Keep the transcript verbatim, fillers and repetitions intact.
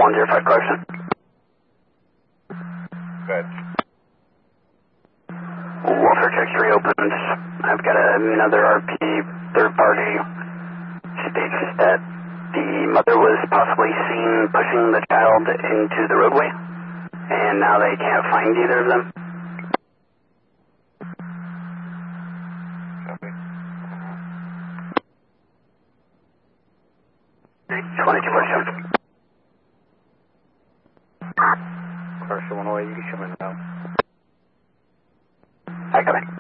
one zero five Clarkson. Good. Welfare checks reopened. I've got another R P, third party, states that the mother was possibly seen pushing the child into the roadway, and now they can't find either of them. twenty-two forty-seven. Commercial one oh eight, you can show me now. I got it.